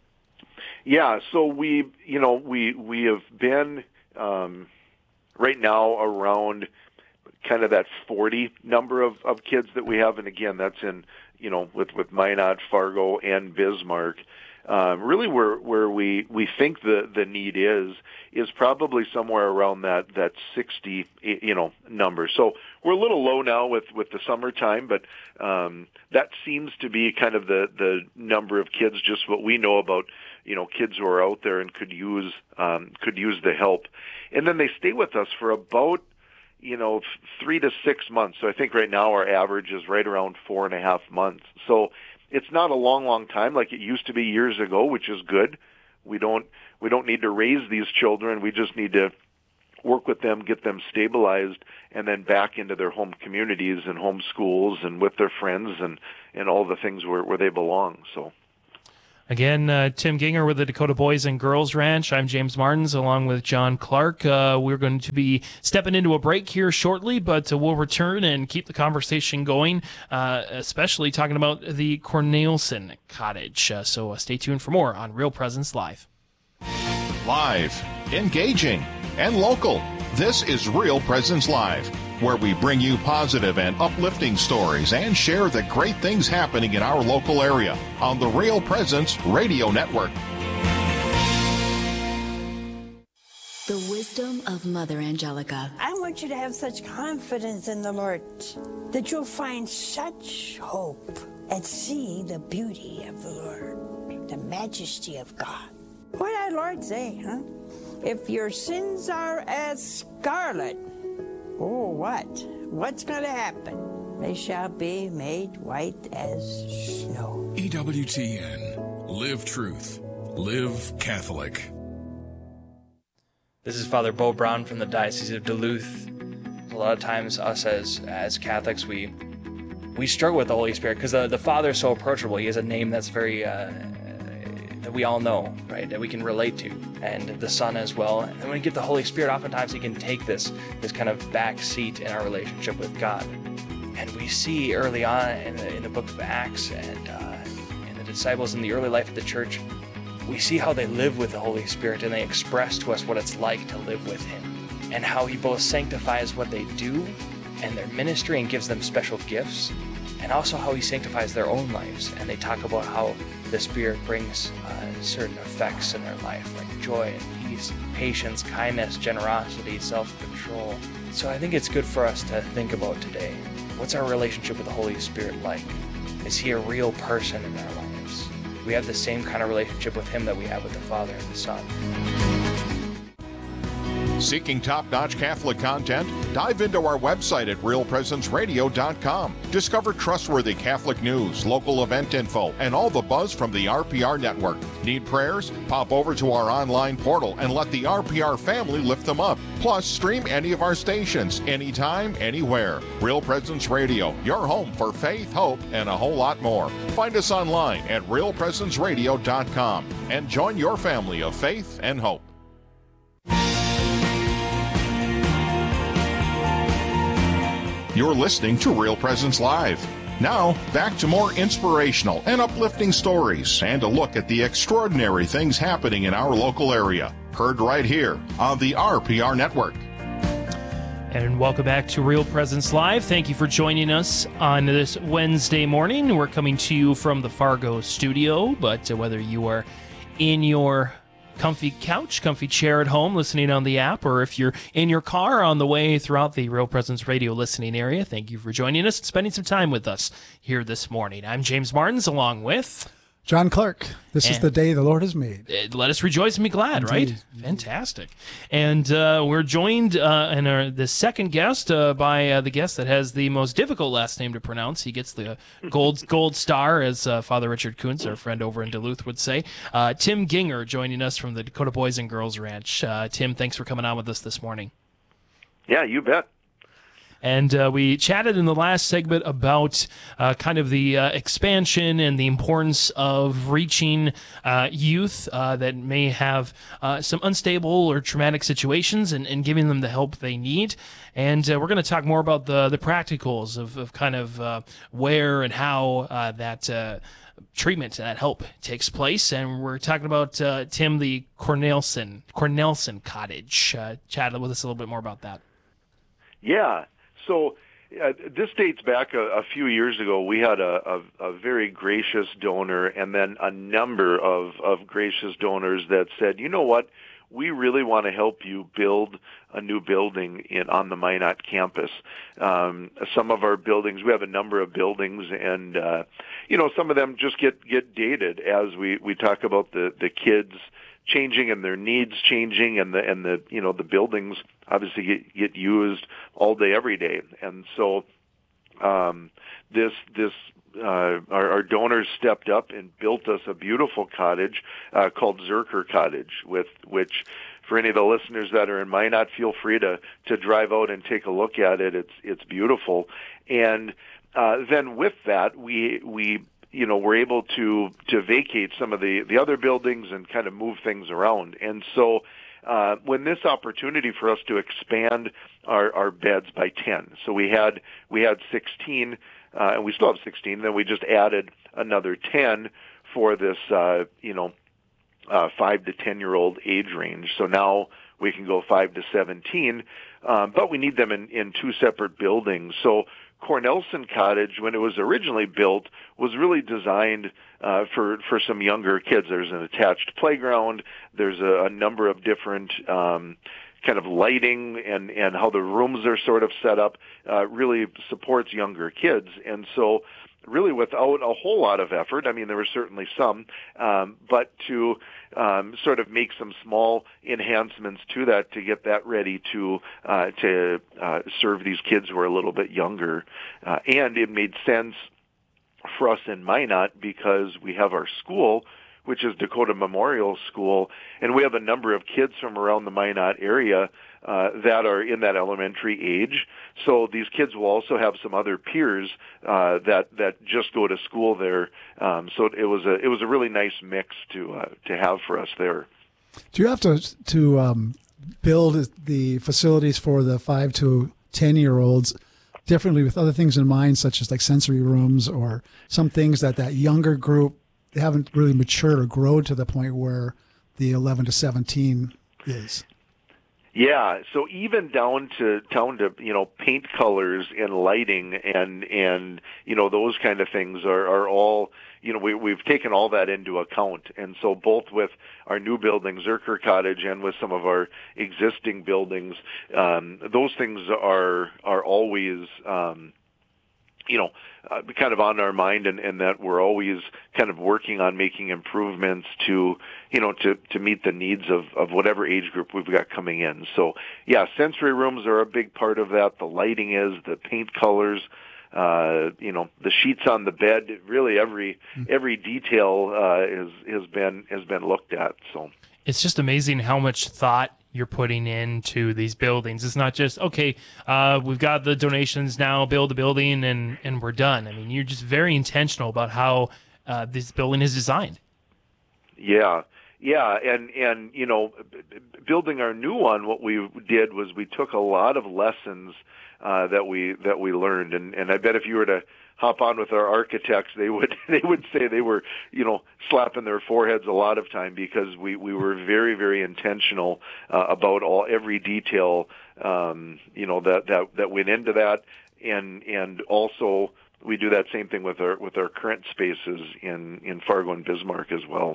Yeah, so we, you know, we we have been um, right now around kind of that forty number of, of kids that we have. And again, that's in, you know, with, with Minot, Fargo, and Bismarck. Um, really where, where we, we think the, the need is, is probably somewhere around that, that sixty, you know, number. So we're a little low now with, with the summertime, but um, that seems to be kind of the, the number of kids, just what we know about, you know, kids who are out there and could use, um, could use the help. And then they stay with us for about, you know, three to six months. So I think right now our average is right around four and a half months. So it's not a long, long time like it used to be years ago, which is good. We don't we don't need to raise these children. We just need to work with them, get them stabilized, and then back into their home communities and home schools and with their friends and, and all the things where, where they belong. So. Again, uh, Tim Ginger with the Dakota Boys and Girls Ranch. I'm James Martins, along with John Clark. Uh, we're going to be stepping into a break here shortly, but uh, we'll return and keep the conversation going, uh, especially talking about the Cornelsen Cottage. Uh, so uh, stay tuned for more on Real Presence Live. Live, engaging, and local. This is Real Presence Live, where we bring you positive and uplifting stories and share the great things happening in our local area on the Real Presence Radio Network. The wisdom of Mother Angelica. I want you to have such confidence in the Lord that you'll find such hope and see the beauty of the Lord, the majesty of God. What did our Lord say, huh? If your sins are as scarlet, oh, what? What's going to happen? They shall be made white as snow. E W T N. Live truth. Live Catholic. This is Father Bo Brown from the Diocese of Duluth. A lot of times us as as Catholics, we we struggle with the Holy Spirit because the, the Father is so approachable. He has a name that's very... Uh, that we all know, right, that we can relate to, and the Son as well. And when we get the Holy Spirit, oftentimes he can take this this kind of back seat in our relationship with God. And we see early on in the, in the book of Acts and uh, in the disciples in the early life of the church, we see how they live with the Holy Spirit, and they express to us what it's like to live with him, and how he both sanctifies what they do and their ministry and gives them special gifts, and also how he sanctifies their own lives. And they talk about how the Spirit brings uh, certain effects in their life, like joy and peace, patience, kindness, generosity, self-control. So I think it's good for us to think about today. What's our relationship with the Holy Spirit like? Is he a real person in our lives? Do we have the same kind of relationship with him that we have with the Father and the Son? Seeking top-notch Catholic content? Dive into our website at real presence radio dot com. Discover trustworthy Catholic news, local event info, and all the buzz from the R P R network. Need prayers? Pop over to our online portal and let the R P R family lift them up. Plus, stream any of our stations, anytime, anywhere. Real Presence Radio, your home for faith, hope, and a whole lot more. Find us online at real presence radio dot com and join your family of faith and hope. You're listening to Real Presence Live. Now, back to more inspirational and uplifting stories and a look at the extraordinary things happening in our local area. Heard right here on the R P R Network. And welcome back to Real Presence Live. Thank you for joining us on this Wednesday morning. We're coming to you from the Fargo studio, but uh, whether you are in your comfy couch, comfy chair at home listening on the app, or if you're in your car on the way throughout the Real Presence Radio listening area, thank you for joining us and spending some time with us here this morning. I'm James Martins, along with John Clark. This and is the day the Lord has made. Let us rejoice and be glad, Indeed. Right? Fantastic. And uh, we're joined uh, in our, the second guest uh, by uh, the guest that has the most difficult last name to pronounce. He gets the gold gold star, as uh, Father Richard Kuntz, our friend over in Duluth, would say. Uh, Tim Ginger joining us from the Dakota Boys and Girls Ranch. Uh, Tim, thanks for coming on with us this morning. Yeah, you bet. And uh, we chatted in the last segment about uh, kind of the uh, expansion and the importance of reaching uh, youth uh, that may have uh, some unstable or traumatic situations and, and giving them the help they need. And uh, we're going to talk more about the, the practicals of, of kind of uh, where and how uh, that uh, treatment, that help takes place. And we're talking about, uh, Tim, the Cornelsen, Cornelsen Cottage. Uh, chat with us a little bit more about that. Yeah. So uh, this dates back a, a few years ago. We had a, a, a very gracious donor and then a number of, of gracious donors that said, you know what, we really want to help you build a new building in on the Minot campus. Um, some of our buildings, we have a number of buildings, and, uh, you know, some of them just get, get dated as we, we talk about the, the kids changing and their needs changing, and the and the you know the buildings obviously get, get used all day every day. And so um, this this uh, our, our donors stepped up and built us a beautiful cottage uh, called Zerker Cottage, with which, for any of the listeners that are in Minot, feel free to to drive out and take a look at it. It's it's beautiful, and uh, then with that, we we you know were able to to vacate some of the the other buildings and kind of move things around, and so. Uh, when this opportunity for us to expand our, our beds by ten, so we had we had sixteen, uh, and we still have sixteen. Then we just added another ten for this, uh, you know, uh, five to ten year old age range. So now we can go five to seventeen, um, but we need them in, in two separate buildings. So Cornelson Cottage, when it was originally built, was really designed uh, for for some younger kids. There's an attached playground. There's a, a number of different um, kind of lighting and and how the rooms are sort of set up. Uh, really supports younger kids, and so really without a whole lot of effort. I mean, there were certainly some, um, but to um, sort of make some small enhancements to that to get that ready to uh, to uh, serve these kids who are a little bit younger. Uh, and it made sense for us in Minot because we have our school, which is Dakota Memorial School, and we have a number of kids from around the Minot area uh, that are in that elementary age. So these kids will also have some other peers uh, that that just go to school there. Um, so it was a it was a really nice mix to uh, to have for us there. Do you have to to um, build the facilities for the five to ten year olds differently with other things in mind, such as like sensory rooms or some things that that younger group, they haven't really matured or grown to the point where the eleven to seventeen is? Yeah, so even down to down to you know paint colors and lighting and and you know those kind of things are are all you know we we've taken all that into account, and so both with our new building Zerker Cottage and with some of our existing buildings, um, those things are are always. Um, you know, uh, kind of on our mind, and, and that we're always kind of working on making improvements to, you know, to, to meet the needs of, of whatever age group we've got coming in. So, yeah, sensory rooms are a big part of that. The lighting is, the paint colors, uh, you know, the sheets on the bed. Really, every every detail uh, is has been has been looked at. So it's just amazing how much thought you're putting into these buildings. It's not just, okay, uh, we've got the donations now, build a building, and, and we're done. I mean, you're just very intentional about how uh, this building is designed. Yeah, yeah, and, and you know, building our new one, what we did was we took a lot of lessons uh, that we that we learned, and, and I bet if you were to hop on with our architects, they would they would say they were, you know, slapping their foreheads a lot of time because we, we were very, very intentional uh, about all every detail, um, you know, that, that, that went into that, and and also we do that same thing with our with our current spaces in, in Fargo and Bismarck as well.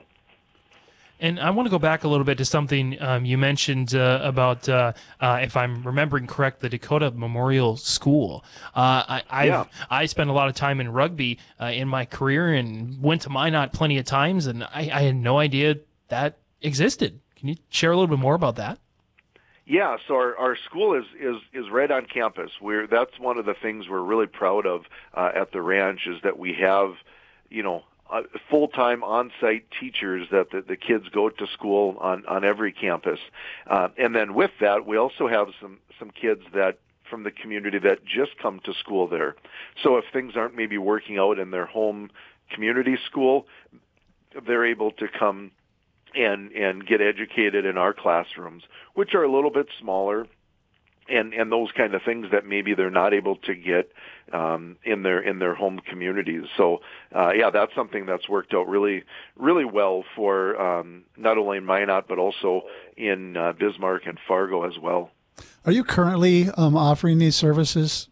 And I want to go back a little bit to something um, you mentioned uh, about, uh, uh, if I'm remembering correct, the Dakota Memorial School. Uh, I I've, yeah. I spent a lot of time in rugby uh, in my career and went to Minot plenty of times, and I, I had no idea that existed. Can you share a little bit more about that? Yeah, so our, our school is, is, is right on campus. We're, that's one of the things we're really proud of uh, at the ranch is that we have, you know, Uh, full-time on-site teachers that the, the kids go to school on, on every campus. Uh, and then with that, we also have some, some kids that from the community that just come to school there. So if things aren't maybe working out in their home community school, they're able to come and, and get educated in our classrooms, which are a little bit smaller. And, and those kind of things that maybe they're not able to get um, in their in their home communities. So uh, yeah, that's something that's worked out really really well for um, not only in Minot but also in uh, Bismarck and Fargo as well. Are you currently um, offering these services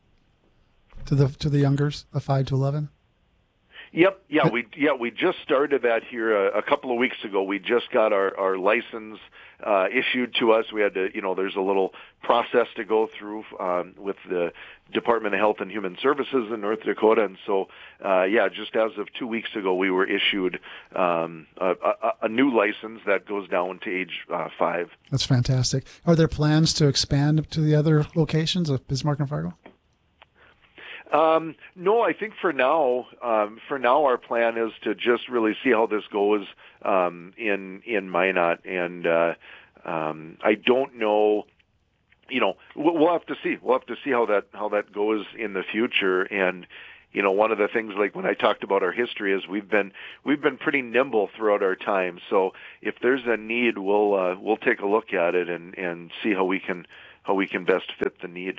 to the to the youngers, the five to eleven? Yep, yeah, we yeah we just started that here a, a couple of weeks ago. We just got our our license uh, issued to us. We had to, you know, there's a little process to go through um, with the Department of Health and Human Services in North Dakota, and so uh, yeah, just as of two weeks ago, we were issued um, a, a, a new license that goes down to age uh, five. That's fantastic. Are there plans to expand to the other locations of Bismarck and Fargo? Um, no, I think for now, um, for now, our plan is to just really see how this goes um, in in Minot, and uh, um, I don't know. You know, we'll have to see. We'll have to see how that how that goes in the future. And you know, one of the things, like when I talked about our history, is we've been we've been pretty nimble throughout our time. So if there's a need, we'll uh, we'll take a look at it and, and see how we can how we can best fit the need.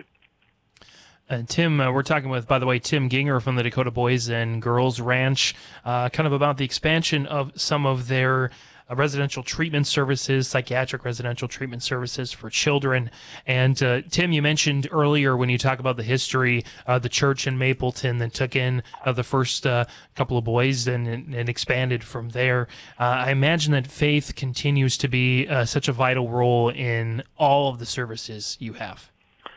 Uh, Tim, uh, we're talking with, by the way, Tim Ginger from the Dakota Boys and Girls Ranch, uh, kind of about the expansion of some of their uh, residential treatment services, psychiatric residential treatment services for children. And uh, Tim, you mentioned earlier when you talk about the history, uh, the church in Mapleton that took in uh, the first uh, couple of boys and, and, and expanded from there. Uh, I imagine that faith continues to be uh, such a vital role in all of the services you have.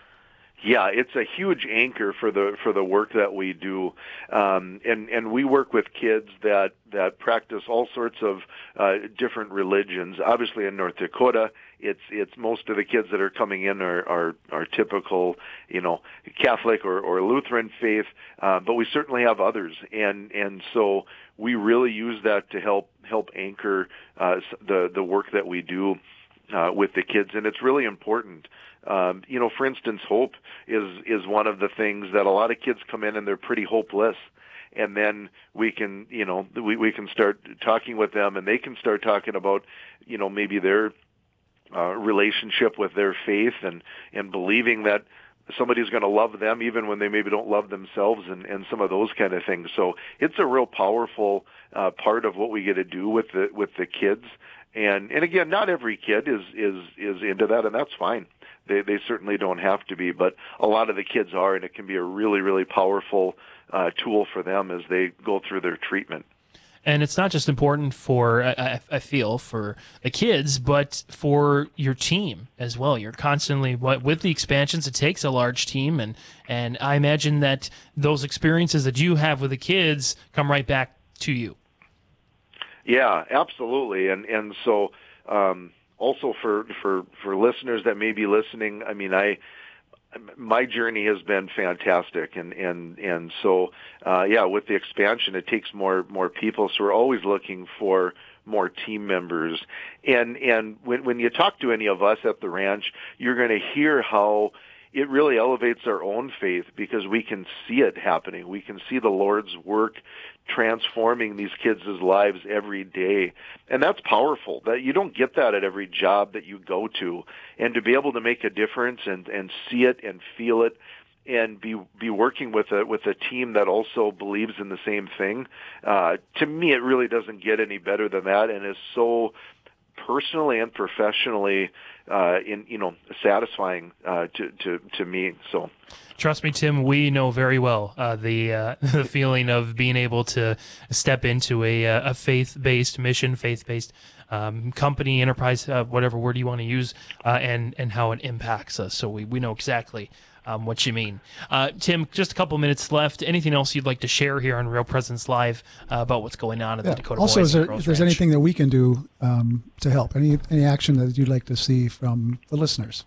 Yeah, it's a huge anchor for the for the work that we do, um, and and we work with kids that that practice all sorts of uh, different religions. Obviously, in North Dakota, it's it's most of the kids that are coming in are are, are typical, you know, Catholic or, or Lutheran faith, uh, but we certainly have others, and and so we really use that to help help anchor uh, the the work that we do uh, with the kids, and it's really important. Um, you know, for instance, hope is is one of the things that a lot of kids come in and they're pretty hopeless, and then we can, you know, we we can start talking with them, and they can start talking about, you know, maybe their uh, relationship with their faith and and believing that somebody's going to love them even when they maybe don't love themselves, and and some of those kind of things. So it's a real powerful uh, part of what we get to do with the with the kids, and and again, not every kid is is is into that, and that's fine. They they certainly don't have to be, but a lot of the kids are, and it can be a really, really powerful uh, tool for them as they go through their treatment. And it's not just important for, I, I feel, for the kids, but for your team as well. You're constantly, with the expansions, it takes a large team, and, and I imagine that those experiences that you have with the kids come right back to you. Yeah, absolutely. And, and so... Um, Also, for, for, for listeners that may be listening, I mean, I my journey has been fantastic, and and and so uh, yeah, with the expansion, it takes more more people. So we're always looking for more team members, and and when when you talk to any of us at the ranch, you're going to hear how it really elevates our own faith, because we can see it happening. We can see the Lord's work transforming these kids' lives every day. And that's powerful. That you don't get that at every job that you go to. And to be able to make a difference and, and see it and feel it and be be working with a with a team that also believes in the same thing, uh, to me it really doesn't get any better than that, and is so personally and professionally uh, in you know satisfying uh, to, to to me. So trust me, Tim, we know very well uh, the uh, the feeling of being able to step into a a faith-based mission, faith-based um, company, enterprise, uh, whatever word you want to use, uh, and and how it impacts us. So we we know exactly Um, what you mean. Uh, Tim, just a couple minutes left. Anything else you'd like to share here on Real Presence Live uh, about what's going on at yeah. the Dakota also, Boys is there, and Girls if there's Ranch? anything that we can do um, to help, any any action that you'd like to see from the listeners?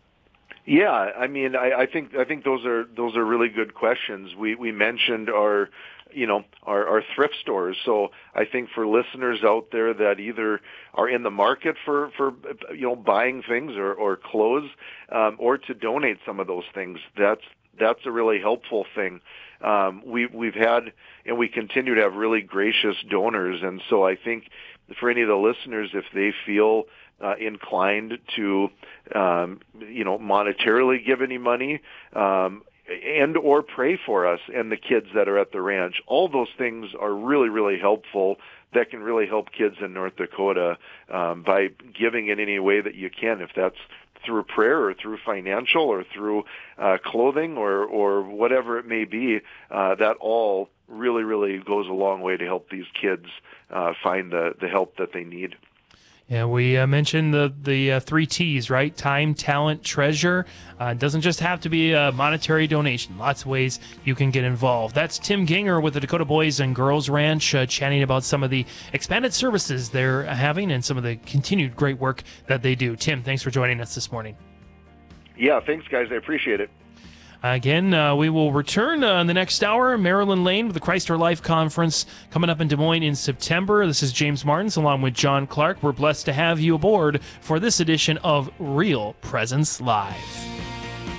Yeah, I mean, I, I think I think those are those are really good questions. We we mentioned our you know our, our thrift stores. So I think for listeners out there that either are in the market for, for you know buying things or, or clothes, um, or to donate some of those things, that's that's a really helpful thing. Um, we we've had and we continue to have really gracious donors, and so I think for any of the listeners, if they feel Uh, inclined to, um, you know, monetarily give any money, um, and or pray for us and the kids that are at the ranch. All those things are really, really helpful. That can really help kids in North Dakota um, by giving in any way that you can, if that's through prayer or through financial or through uh, clothing or, or whatever it may be. Uh, that all really, really goes a long way to help these kids uh, find the, the help that they need. Yeah, we uh, mentioned the the uh, three T's, right? Time, talent, treasure. Uh, it doesn't just have to be a monetary donation. Lots of ways you can get involved. That's Tim Ginger with the Dakota Boys and Girls Ranch, uh, chatting about some of the expanded services they're having and some of the continued great work that they do. Tim, thanks for joining us this morning. Yeah, thanks, guys. I appreciate it. Again, uh, we will return uh, in the next hour. Marilyn Lane with the Christ Our Life Conference coming up in Des Moines in September. This is James Martins along with John Clark. We're blessed to have you aboard for this edition of Real Presence Live.